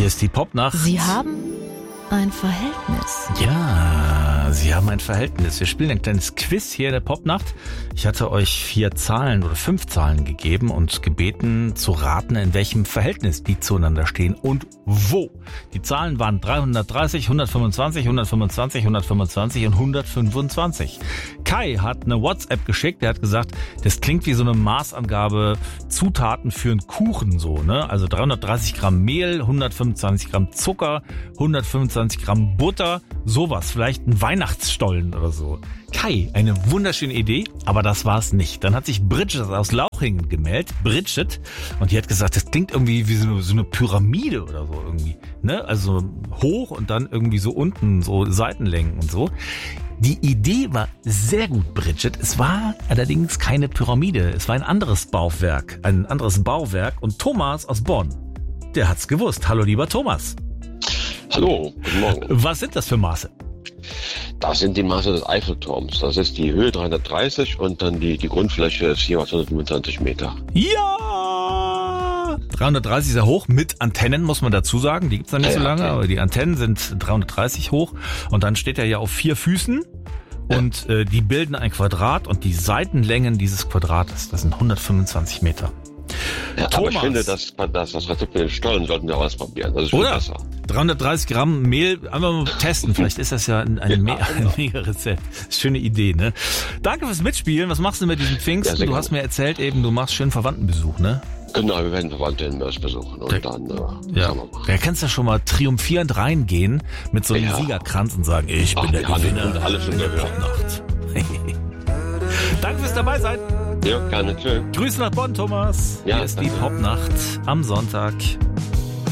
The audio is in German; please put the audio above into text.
Hier ist die Popnacht. Sie haben ein Verhältnis. Ja, Sie haben ein Verhältnis. Wir spielen ein kleines Quiz hier in der Popnacht. Ich hatte euch 4 Zahlen oder 5 Zahlen gegeben und gebeten zu raten, in welchem Verhältnis die zueinander stehen und wo. Die Zahlen waren 330, 125, 125, 125 und 125. Kai hat eine WhatsApp geschickt, der hat gesagt, das klingt wie so eine Maßangabe Zutaten für einen Kuchen so, ne? Also 330 Gramm Mehl, 125 Gramm Zucker, 125 Gramm Butter, sowas, vielleicht ein Weihnachtsstollen oder so. Kai, eine wunderschöne Idee, aber das war's nicht. Dann hat sich Bridget aus Lauchingen gemeldet, Bridget, und die hat gesagt, das klingt irgendwie wie so eine Pyramide oder so irgendwie, ne? Also hoch und dann irgendwie so unten, so Seitenlängen und so. Die Idee war sehr gut, Bridget. Es war allerdings keine Pyramide. Es war ein anderes Bauwerk. Und Thomas aus Bonn, der hat's gewusst. Hallo, lieber Thomas. Hallo, guten Morgen. Was sind das für Maße? Das sind die Maße des Eiffelturms. Das ist die Höhe 330 und dann die Grundfläche ist jeweils 125 Meter. Ja! 330 ist ja hoch, mit Antennen, muss man dazu sagen. Die gibt's noch nicht so lange, aber die Antennen sind 330 hoch. Und dann steht er ja auf 4 Füßen. Und die bilden ein Quadrat und die Seitenlängen dieses Quadrates, das sind 125 Meter. Ja, aber ich finde, das Rezept mit den Stollen sollten wir ausprobieren. Das ist viel besser. 330 Gramm Mehl, einfach mal testen. Vielleicht ist das ja ein Mega-Rezept. Schöne Idee, ne? Danke fürs Mitspielen. Was machst du mit diesem Pfingsten? Du hast mir erzählt eben, du machst schön Verwandtenbesuch, ne? Genau, wir werden Verwandte in Mörs besuchen und dann schauen wir mal. Da kannst du ja schon mal triumphierend reingehen mit so einem Siegerkranz und sagen, ich bin der Gewinner und alles in der Popnacht. Danke fürs dabei sein. Ja, gerne. Tschö. Grüße nach Bonn, Thomas. Hier ist die Popnacht am Sonntag.